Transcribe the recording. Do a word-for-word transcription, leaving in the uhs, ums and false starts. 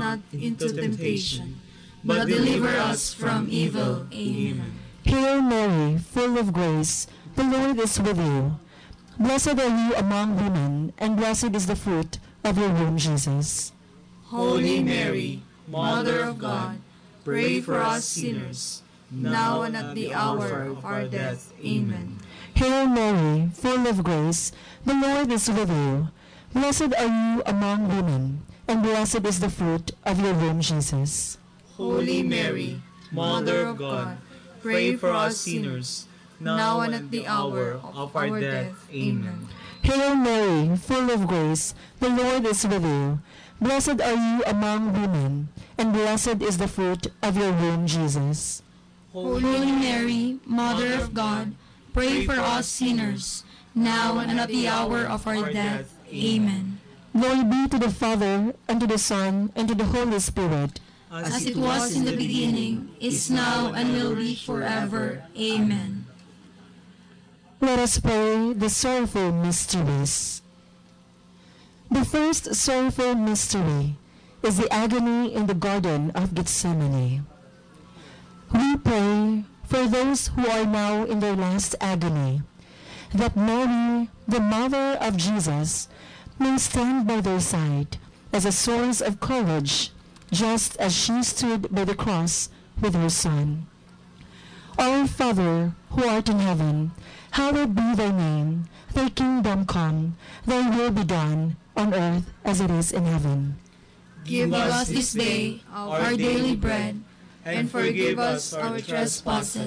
not into temptation, but deliver us from evil. Amen. Hail Mary, full of grace, the Lord is with you. Blessed are you among women, and blessed is the fruit of your womb, Jesus. Holy Mary, Mother of God, pray for us sinners, now and at the hour of our death. Amen. Hail Mary, full of grace, the Lord is with you. Blessed are you among women, and blessed is the fruit of your womb, Jesus. Holy Mary, Mother of God, pray for us sinners, now and at the hour of our death. Amen. Hail Mary, full of grace, the Lord is with you. Blessed are you among women, and blessed is the fruit of your womb, Jesus. Holy Mary, Mother of God, pray for us sinners, now and at the hour of our death. Amen. Glory be to the Father, and to the Son, and to the Holy Spirit. As it was in the beginning, is now, and will be forever. Amen. Let us pray the sorrowful mysteries. The first sorrowful mystery is the agony in the Garden of Gethsemane. We pray for those who are now in their last agony, that Mary, the mother of Jesus, may stand by their side as a source of courage, just as she stood by the cross with her Son. Our Father, who art in heaven, hallowed be thy name. Thy kingdom come, thy will be done, on earth as it is in heaven. Give us this day our daily bread, and forgive us our trespasses,